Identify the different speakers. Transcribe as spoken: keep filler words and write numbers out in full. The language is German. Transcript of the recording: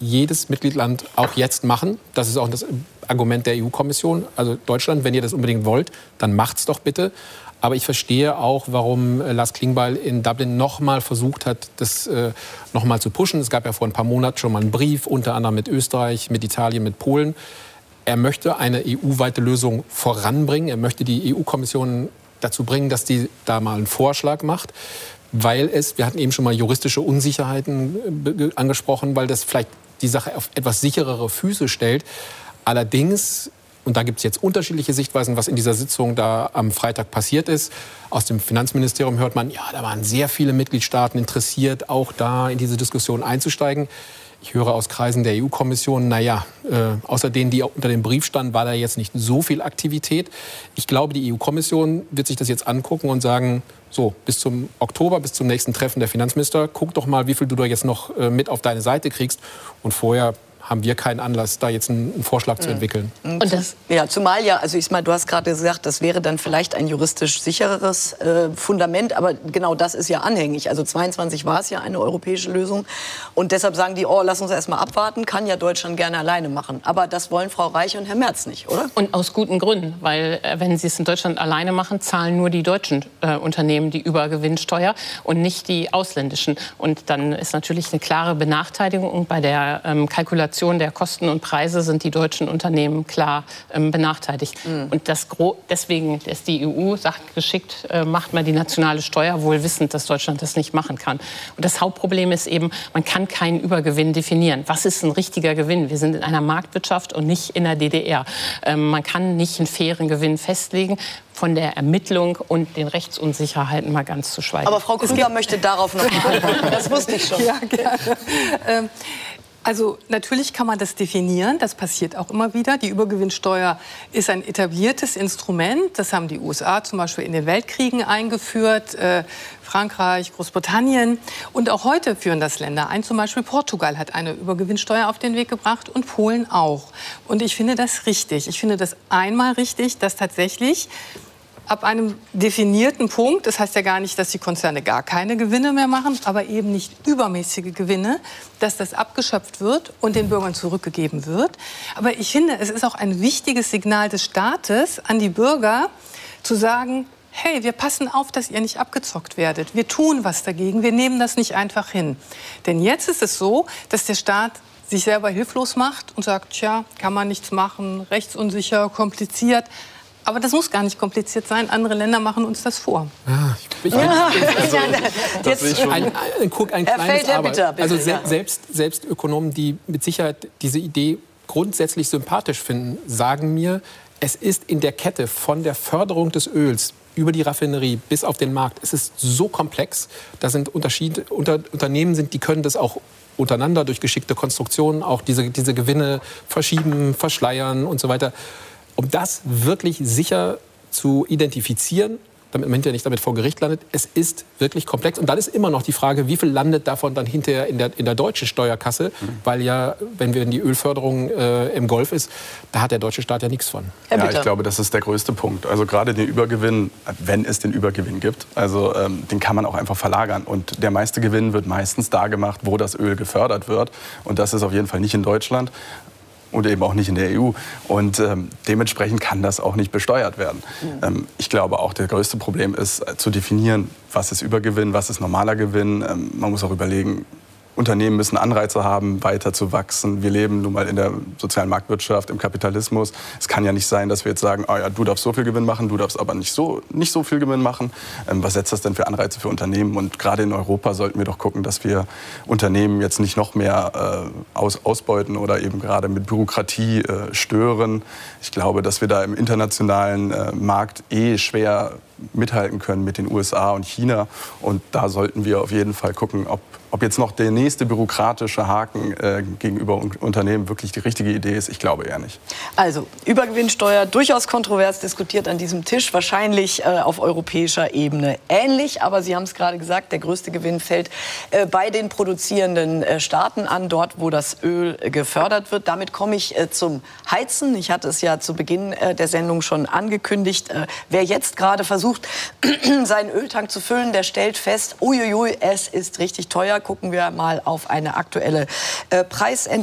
Speaker 1: jedes Mitgliedsland auch jetzt machen. Das ist auch das Argument der E U-Kommission. Also Deutschland, wenn ihr das unbedingt wollt, dann macht's doch bitte. Aber ich verstehe auch, warum Lars Klingbeil in Dublin noch mal versucht hat, das äh, noch mal zu pushen. Es gab ja vor ein paar Monaten schon mal einen Brief, unter anderem mit Österreich, mit Italien, mit Polen. Er möchte eine E U-weite Lösung voranbringen. Er möchte die E U-Kommission dazu bringen, dass die da mal einen Vorschlag macht. Weil es, wir hatten eben schon mal juristische Unsicherheiten angesprochen, weil das vielleicht die Sache auf etwas sicherere Füße stellt. Allerdings, und da gibt es jetzt unterschiedliche Sichtweisen, was in dieser Sitzung da am Freitag passiert ist. Aus dem Finanzministerium hört man, ja, da waren sehr viele Mitgliedstaaten interessiert, auch da in diese Diskussion einzusteigen. Ich höre aus Kreisen der E U-Kommission, naja, äh, außer denen, die unter dem Brief standen, war da jetzt nicht so viel Aktivität. Ich glaube, die E U-Kommission wird sich das jetzt angucken und sagen, so, bis zum Oktober, bis zum nächsten Treffen der Finanzminister, guck doch mal, wie viel du da jetzt noch äh, mit auf deine Seite kriegst. Und vorher haben wir keinen Anlass, da jetzt einen, einen Vorschlag zu entwickeln.
Speaker 2: Und das, ja, zumal ja, also ich meine, du hast gerade gesagt, das wäre dann vielleicht ein juristisch sichereres äh, Fundament, aber genau das ist ja anhängig. Also zweiundzwanzig war es ja eine europäische Lösung und deshalb sagen die, oh, lass uns erst mal abwarten, kann ja Deutschland gerne alleine machen. Aber das wollen Frau Reich und Herr Merz nicht, oder?
Speaker 3: Und aus guten Gründen, weil äh, wenn sie es in Deutschland alleine machen, zahlen nur die deutschen äh, Unternehmen die Übergewinnsteuer und nicht die ausländischen. Und dann ist natürlich eine klare Benachteiligung und bei der ähm, Kalkulation der Kosten und Preise sind die deutschen Unternehmen klar ähm, benachteiligt. Mhm. Und das Gro- deswegen ist die E U, sagt geschickt, äh, macht mal die nationale Steuer, wohl wissend, dass Deutschland das nicht machen kann. Und das Hauptproblem ist eben, man kann keinen Übergewinn definieren. Was ist ein richtiger Gewinn? Wir sind in einer Marktwirtschaft und nicht in der D D R. Ähm, man kann nicht einen fairen Gewinn festlegen, von der Ermittlung und den Rechtsunsicherheiten mal ganz zu schweigen.
Speaker 2: Aber Frau Krüger möchte darauf noch mal antworten. Das wusste ich schon.
Speaker 4: Ja, gerne. ähm, Also natürlich kann man das definieren, das passiert auch immer wieder. Die Übergewinnsteuer ist ein etabliertes Instrument, das haben die U S A zum Beispiel in den Weltkriegen eingeführt, äh, Frankreich, Großbritannien und auch heute führen das Länder ein. Zum Beispiel Portugal hat eine Übergewinnsteuer auf den Weg gebracht und Polen auch. Und ich finde das richtig. Ich finde das einmal richtig, dass tatsächlich ab einem definierten Punkt, das heißt ja gar nicht, dass die Konzerne gar keine Gewinne mehr machen, aber eben nicht übermäßige Gewinne, dass das abgeschöpft wird und den Bürgern zurückgegeben wird. Aber ich finde, es ist auch ein wichtiges Signal des Staates an die Bürger, zu sagen, hey, wir passen auf, dass ihr nicht abgezockt werdet. Wir tun was dagegen, wir nehmen das nicht einfach hin. Denn jetzt ist es so, dass der Staat sich selber hilflos macht und sagt, tja, kann man nichts machen, rechtsunsicher, kompliziert. Aber das muss gar nicht kompliziert sein. Andere Länder machen uns das vor.
Speaker 1: Ja, ich, ich, ja. Also, das ist schon ein, ein, ein, ein kleines Aber. Bitte, bitte, also se ja. selbst, selbst Ökonomen, die mit Sicherheit diese Idee grundsätzlich sympathisch finden, sagen mir, es ist in der Kette von der Förderung des Öls über die Raffinerie bis auf den Markt, es ist so komplex. Da sind Unterschiede, unter, Unternehmen sind, die können das auch untereinander durch geschickte Konstruktionen auch diese, diese Gewinne verschieben, verschleiern und so weiter. Um das wirklich sicher zu identifizieren, damit man hinterher nicht damit vor Gericht landet, es ist wirklich komplex. Und dann ist immer noch die Frage, wie viel landet davon dann hinterher in der, in der deutschen Steuerkasse? Mhm. Weil ja, wenn wir in die Ölförderung äh, im Golf ist, da hat der deutsche Staat ja nichts von.
Speaker 5: Ja, ich glaube, das ist der größte Punkt. Also gerade den Übergewinn, wenn es den Übergewinn gibt, also ähm, den kann man auch einfach verlagern. Und der meiste Gewinn wird meistens da gemacht, wo das Öl gefördert wird. Und das ist auf jeden Fall nicht in Deutschland. Und eben auch nicht in der E U. Und ähm, dementsprechend kann das auch nicht besteuert werden. Mhm. Ähm, ich glaube auch, das größte Problem ist äh, zu definieren, was ist Übergewinn, was ist normaler Gewinn. Ähm, man muss auch überlegen, Unternehmen müssen Anreize haben, weiter zu wachsen. Wir leben nun mal in der sozialen Marktwirtschaft, im Kapitalismus. Es kann ja nicht sein, dass wir jetzt sagen, oh ja, du darfst so viel Gewinn machen, du darfst aber nicht so, nicht so viel Gewinn machen. Ähm, was setzt das denn für Anreize für Unternehmen? Und gerade in Europa sollten wir doch gucken, dass wir Unternehmen jetzt nicht noch mehr äh, aus, ausbeuten oder eben gerade mit Bürokratie äh, stören. Ich glaube, dass wir da im internationalen äh, Markt eh schwer mithalten können mit den U S A und China. Und da sollten wir auf jeden Fall gucken, ob, ob jetzt noch der nächste bürokratische Haken äh, gegenüber Unternehmen wirklich die richtige Idee ist. Ich glaube eher nicht.
Speaker 2: Also Übergewinnsteuer durchaus kontrovers diskutiert an diesem Tisch, wahrscheinlich äh, auf europäischer Ebene ähnlich. Aber Sie haben es gerade gesagt, der größte Gewinn fällt äh, bei den produzierenden äh, Staaten an, dort wo das Öl äh, gefördert wird. Damit komme ich äh, zum Heizen. Ich hatte es ja zu Beginn äh, der Sendung schon angekündigt. Äh, wer jetzt gerade versucht, seinen Öltank zu füllen, der stellt fest, uiuiui, es ist richtig teuer. Gucken wir mal auf eine aktuelle äh, Preisentwicklung.